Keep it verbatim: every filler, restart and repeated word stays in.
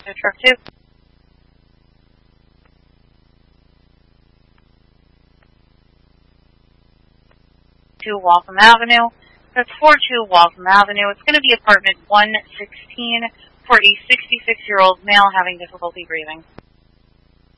to truck two. To Waltham Avenue. That's four two Waltham Avenue. It's going to be apartment one sixteen for a sixty-six-year-old male having difficulty breathing.